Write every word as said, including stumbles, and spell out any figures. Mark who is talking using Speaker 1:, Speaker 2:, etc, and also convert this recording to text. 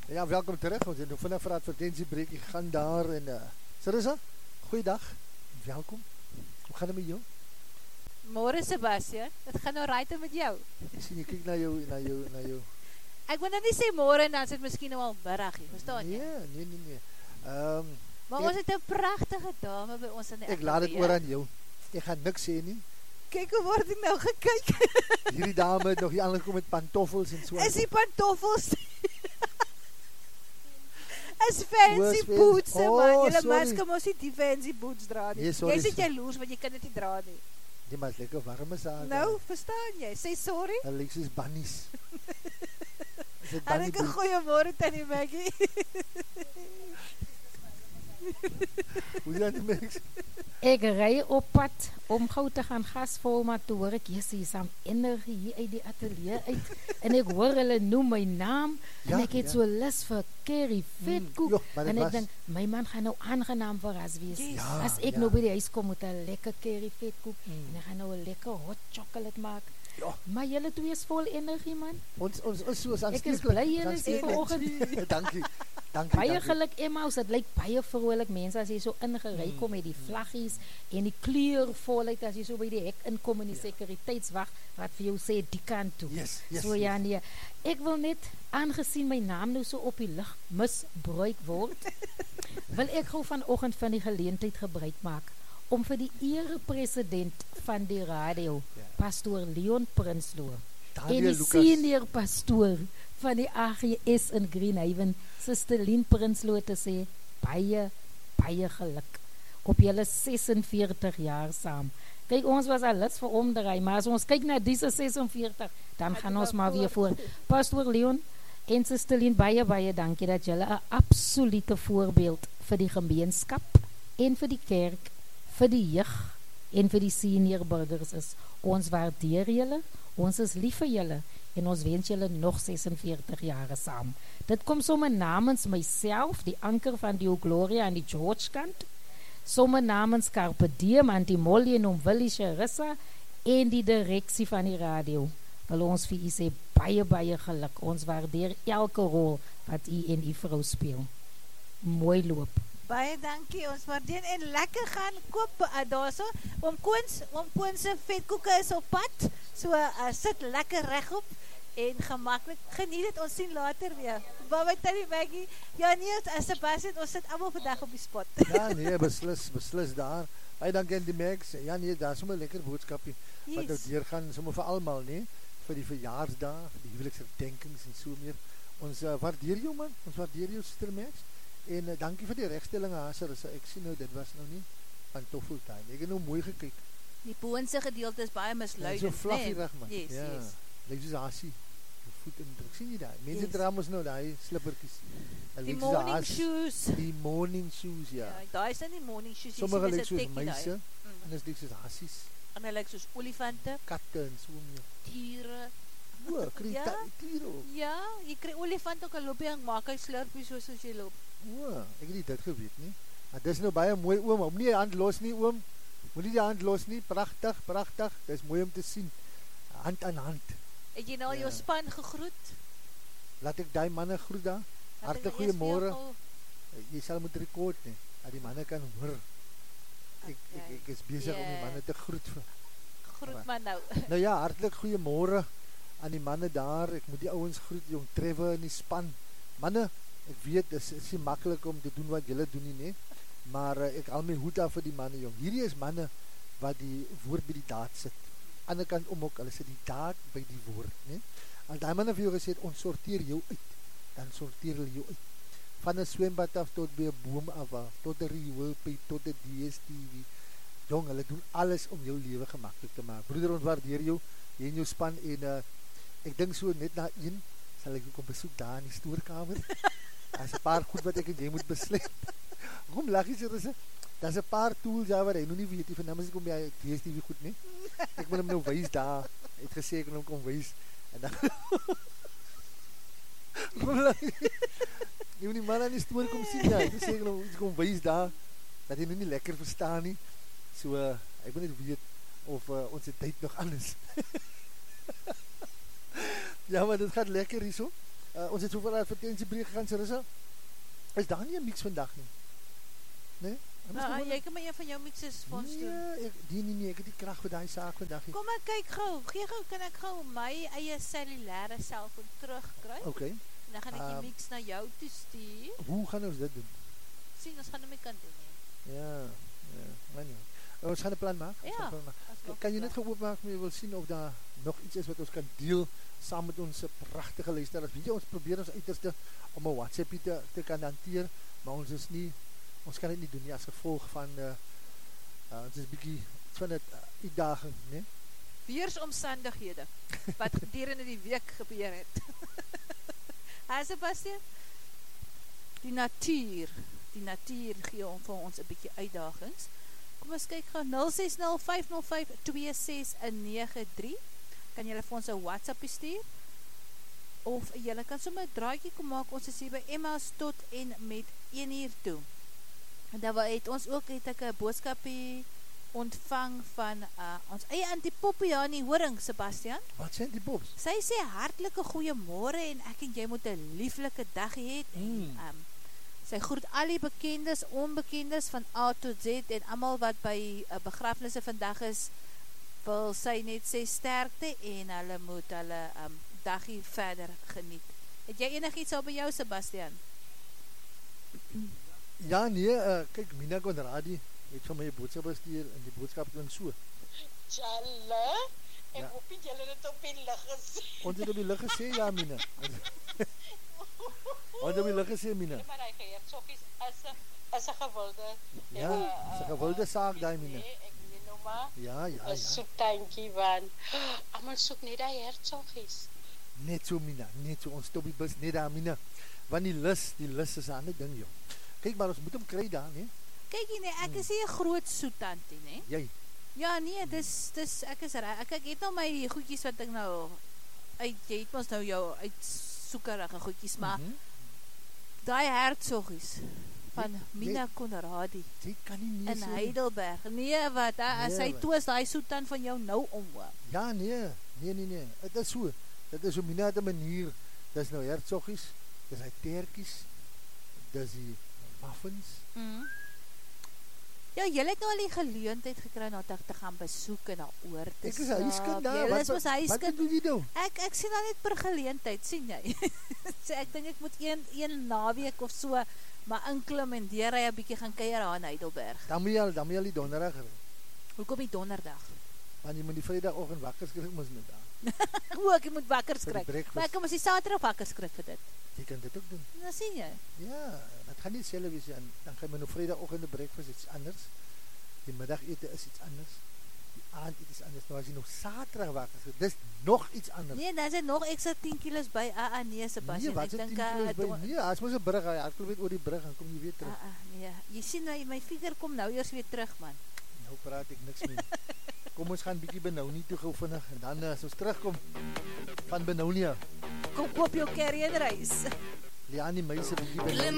Speaker 1: Ja, welkom terug. Ons het nog vanaf vir advertentiebreek gegaan daar en uh, Sarissa, goeiedag. Welkom. Hoe gaan dit met jou?
Speaker 2: Môre Sebastian, dit gaan nou right met jou.
Speaker 1: Ek sien jy kyk na jou na jou na jou.
Speaker 2: Ek wil nou nie sê môre en dan sit miskien nou al middag nie, verstaan jy?
Speaker 1: Nee, nee, nee, nee. Ehm um,
Speaker 2: Maar ons het 'n pragtige dame by ons in die
Speaker 1: Ek laat dit oor aan jou. Ek gaan niks sê nie.
Speaker 2: Kyk hoe word ek nou gekyk.
Speaker 1: Hierdie dame het nog hier aangekom met pantoffels en so.
Speaker 2: Is die pantoffels? Is fancy boots, oh, man. Julle mens kan mos nie die fancy boots dra nie.
Speaker 1: Nee,
Speaker 2: jy sit jaloers want jy kan dit nie dra nie.
Speaker 1: Die maar is lekker warm is daar.
Speaker 2: Nou, verstaan jy? Sê sorry.
Speaker 1: Hulle lyk soos bunnies.
Speaker 2: En ek 'n goeie môre tannie Maggie.
Speaker 1: Hoe dan die mens?
Speaker 3: Ek ry op pad om gou te gaan gasvol, maar toe hoor ek jy saam energie hier uit die ateljee uit en ek hoor hulle noem my naam ja, en ek het ja. so lus vir curry vetkoek mm, jo, en ek dink my man gaan nou aangenaam verras wees. Yes. Ja, As ek ja. nou by die huis kom met 'n lekker curry vetkoek mm. en ek gaan nou 'n lekker hot chocolate maak. Ja. Maar julle twee is vol energie man.
Speaker 1: Ons ons is so aan
Speaker 3: Ek is bly julle is hier vanoggend.
Speaker 1: Dankie. Dankie.
Speaker 3: Baie geluk Emmaus, dit lyk baie vrolik mense as jy so ingery kom met die vlaggies en die kleurvolheid as jy so by die hek inkom in die ja. sekuriteitswag wat vir jou sê die kant toe.
Speaker 1: Yes, yes,
Speaker 3: so ja nee. Ek wil net aangesien my naam nou so op die lig misbruik word, wil ek gou vanoggend van die geleentheid gebruik maak om vir die erepresident van die radio, ja. Pastoor Leon Prinsloo, Daniel en die Lucas. Senior pastoor van die A G S in Greenhaven, Suster Lien Prinsloo te sê, baie, baie geluk op julle ses en veertig jaar saam. Kyk, ons was al lus vir omdraai, maar as ons kyk na diese ses en veertig, dan gaan ons maar weer voor. Pastoor Leon en Suster Lien, baie, baie dankie dat julle 'n absolute voorbeeld vir die gemeenskap en vir die kerk, vir die jeug en vir die senior burgers is. Ons waardeer julle, ons is lief vir julle en ons wens julle nog ses en veertig jare saam. Dit kom sommer namens myself, die anker van die Gloria en die George kant, sommer namens Carpe Diem, Antie Molly en om Willie Charissa en die direksie van die radio. Wil ons vir u sê baie, baie geluk. Ons waardeer elke rol wat u en u vrou speel. Mooi loop.
Speaker 2: Baie dankie, ons waardeer en lekker gaan koop uh, daar so, oom Koens, oom Koens se vetkoeke is op pad, so uh, sit lekker regop en gemaklik, geniet dit, ons sien later weer. Bye tannie Maggie, ja nee, as Sebastian, ons sit allemaal vandag op die spot.
Speaker 1: Ja nee, beslis, beslis daar, baie dankie aan die Max, ja nee, daar is sommer lekker boodskapie, yes. wat nou deurgaan, sommer vir allemaal nie, vir die verjaarsdag, die huweliksherdenkings en so meer, ons uh, waardeer jou man, ons waardeer jou sister Max, en uh, dankie vir die rechtstelling Haser, ek sien nou, dit was nou nie pantoffeltuin, ek het nou mooi gekyk.
Speaker 2: Die boonse gedeelte is baie misluidend.
Speaker 1: Ja, so fluffy reg man.
Speaker 2: Yes,
Speaker 1: ja,
Speaker 2: yes.
Speaker 1: Lyk soos Hasie, die voet in druk, sien jy daar? Mense yes. dra ons nou die slipperkies.
Speaker 2: Die morning haas, shoes.
Speaker 1: Die morning shoes, ja.
Speaker 2: Ja, daar is nou die morning shoes.
Speaker 1: Sommige lyk soos meise, mm. en is lyk soos Hasies.
Speaker 2: En hy lyk soos olifante.
Speaker 1: Katte en so meer.
Speaker 2: Tiere.
Speaker 1: O, kry ja? tiere ook.
Speaker 2: Ja, jy kry olifant ook, al loop jy en maak hy slurpie soos as jy loop.
Speaker 1: O, ek het nie dit geweet nie. Maar dis nou baie mooi oom, om nie die hand los nie oom, moet nie die hand los nie, prachtig, prachtig, dis mooi om te sien, hand aan hand.
Speaker 2: Het jy nou ja. jou span gegroet?
Speaker 1: Laat ek die manne groet daar, hartelijk goeiemorgen, jy sal moet record nie, dat die manne kan hoor, ek, okay. ek, ek is bezig yeah. om die manne te groet.
Speaker 2: Groet maar nou.
Speaker 1: Nou ja, hartelijk goeiemorgen aan die manne daar, ek moet die ouwens groet, jong Trevor en die span, manne, ek weet, het is, is nie makkelijk om te doen wat julle doen nie, nie. maar uh, ek al my hoed af vir die manne, jong, hierdie is manne wat die woord by die daad sit, ander kant om ook, hulle sit die daad by die woord, nie, al die manne vir jou gesê, ons sorteer jou uit, dan sorteer hulle jou uit, van een swembad af tot by een boom af, tot een rioolpijp, tot een D S T V, jong, hulle doen alles om jou leven gemakkelijk te maak, broeder, ons waardeer jou, jy en jou span, en uh, ek dink so net na een, sal ek ook op besoek daar in die stoorkamer, daar is een paar goed wat ek en jy moet besluit, waarom lag jy sê, daar is een paar tools daar waar hy nou nie weet, die van naam is ek om by D S T V goed nie, ek wil hom nou wees daar, hy het gesê ek wil hom kom wees, en dan, waarom lag jy, jy moet die man aan die stoor kom sien, ja, ek sê ek wil hom kom wees daar, dat hy nou nie lekker verstaan nie, so, uh, ek wil net weet, of uh, ons tyd nog anders, ja, maar dit gaat lekker hier so, Uh, ons het soveel advertentiebreek gegaan, Sarissa. Is daar nie 'n mix vandag nie? Nee?
Speaker 2: Nou, jy kan maar een van jou mixes vir ons doen.
Speaker 1: Nee, ek, die nie, nee, ek het die krag vir die saak vandag nie.
Speaker 2: Kom maar kyk gou, gee gou, kan ek gou my eie cellulaire selfoon terugkry?
Speaker 1: Oké.
Speaker 2: En dan gaan ek die
Speaker 1: Um,
Speaker 2: mix na jou toe stuur.
Speaker 1: Hoe gaan ons dit doen?
Speaker 2: Sien, ons gaan hom nie kan doen nie.
Speaker 1: Ja, ja, maar nie. Ons gaan 'n plan maak. Ons
Speaker 2: Ja,
Speaker 1: gaan 'n plan maak.
Speaker 2: as nog
Speaker 1: Kan jy
Speaker 2: plan.
Speaker 1: net gou oopmaak, maar jy wil sien of daar nog iets is wat ons kan deel saam met ons pragtige luisteraars. Weet jy, ons probeer ons uiterste om 'n WhatsApp te, te kan hanteer, maar ons is nie, ons kan dit nie doen nie as gevolg van uh, uh, ons is bietjie van dit uh, uitdaging, né?
Speaker 2: Weersomstandighede wat gedurende die week gebeur het. Ha, Sebastian? Die natuur, die natuur gee om vir ons 'n bietjie uitdagings. Kom ons kyk gou nul ses nul vyf nul vyf twee ses nege drie. Kan julle vir ons 'n WhatsApp stuur? Of julle kan sommer 'n draadjie kom maak. Ons is hier by Emma's tot en met een uur toe. En dan het ons ook het ek 'n boodskapie ontvang van uh, ons eie Auntie Poppie aan die horing, Sebastian.
Speaker 1: Wat sê die pops?
Speaker 2: Sy sê hartlike goeiemôre en ek en jy moet 'n lieflike dag hê.
Speaker 1: Mm.
Speaker 2: En um, sy groet al die bekendes, onbekendes van A tot Z en almal wat by uh, begrafnisse vandag is, wil sy net sê sterkte en hulle moet hulle um, dagie verder geniet. Het jy enigiets al by jou, Sebastian?
Speaker 1: Ja, nee, uh, kyk, Mina Konradi het van my 'n boodskap gestuur en die boodskap klink so.
Speaker 4: Tjalle, ek
Speaker 1: Ja.
Speaker 4: hoop nie julle het op die lig gesê.
Speaker 1: Ons het op die lig gesê, ja, Mina. Ons het op die lig gesê, Mina.
Speaker 4: Maar hy geheer, sokkies, as 'n as 'n gewilde.
Speaker 1: Ja, is 'n gewilde saak daai, Mina.
Speaker 4: Nee, ek weet nou maar.
Speaker 1: Ja, ja,
Speaker 4: 'n
Speaker 1: ja.
Speaker 4: Soetantjie van. Almal soek net daai hertsoggies.
Speaker 1: Net so, Mina, net so, ons stop die bus net daar, Mina. Want die lus, die lus is 'n ander ding, joh. Kyk maar, ons moet hom kry daar, nee.
Speaker 2: Kyk hier, nee, ek is hier 'n groot soetantie, nee.
Speaker 1: Jy,
Speaker 2: Ja, nee, dis, dis, ek is reg. Ek, ek het nou my goedjies wat ek nou, uit, jy het ons nou jou uitsoekerige goedjies, maar
Speaker 1: mhm.
Speaker 2: daai hertsoggies van
Speaker 1: Jy-
Speaker 2: Mina
Speaker 1: jy-
Speaker 2: Konradi
Speaker 1: Jy kan nie nee
Speaker 2: in
Speaker 1: sê nie.
Speaker 2: Heidelberg. Nee, wat, hè, as
Speaker 1: Nee,
Speaker 2: hy
Speaker 1: wat.
Speaker 2: toos daai soetan van jou nou om, hoor.
Speaker 1: Ja, nee, nee, nee, nee. Het is so. Dit is so, Mina het 'n manier. Dis nou hertsoggies, dis hy tertjies, dis die muffins.
Speaker 2: Mm. Ja, jy het nou al die geleentheid gekry na te, te gaan besoek en daar oor te
Speaker 1: Ek is
Speaker 2: stap.
Speaker 1: huiskind daar.
Speaker 2: Jy
Speaker 1: Wat
Speaker 2: is mos
Speaker 1: wat, wat
Speaker 2: huiskind.
Speaker 1: doen jy nou?
Speaker 2: Ek ek sien dan net per geleentheid, sien jy? So ek dink ek moet een een naweek of so maar inklim en deur hy 'n bietjie gaan kuier daar in Heidelberg.
Speaker 1: Dan moet jy al, dan moet jy al die donderdag ry.
Speaker 2: Hoekom die donderdag?
Speaker 1: Want jy moet die Vrydagoggend wakker skrik mos net daar.
Speaker 2: O, ek moet wakker
Speaker 1: Vir die
Speaker 2: skrik.
Speaker 1: breakfast.
Speaker 2: Maar ek kan mos die Saterdag wakker skrik vir dit.
Speaker 1: Jy kan dit ook doen.
Speaker 2: Nou sien jy.
Speaker 1: Ja, dit gaan nie dieselfde wees nie. En dan gaan jy nou Vrydagoggend 'n breakfast iets anders. Die middagete is iets anders. Die aandete is anders. Nou as jy nog Saterdag wakker skrik, dis nog iets anders.
Speaker 2: Nee, dan is dit nog ekstra tien kilos by. Ah, ah nee, Sebastian.
Speaker 1: Nee, wat
Speaker 2: ek
Speaker 1: is
Speaker 2: dink
Speaker 1: tien
Speaker 2: uh,
Speaker 1: kilos by?
Speaker 2: don-
Speaker 1: Nee, as mos 'n brug, hy hardloop net oor die brug en kom jy weer terug.
Speaker 2: Ah, ah, nee. Jy sien my my figure kom nou eers weer terug, man.
Speaker 1: Nou praat ek niks meer. Kom ons gaan bietjie Benounie toe gou vinnig en dan as ons terugkom van Benounie,
Speaker 2: Kom koop jou carrier reis.
Speaker 1: Liani meise bietjie Benounie.